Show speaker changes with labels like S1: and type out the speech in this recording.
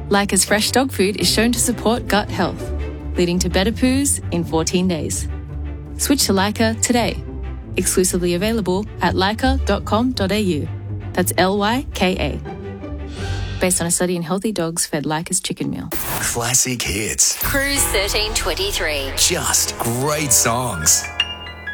S1: Lyca's fresh dog food is shown to support gut health, leading to better poos in 14 days. Switch to Lyca today. Exclusively available at lyca.com.au. That's Lyka. Based on a study in healthy dogs fed Lyca's chicken meal.
S2: Classic hits.
S3: Cruise 1323.
S2: Just great songs.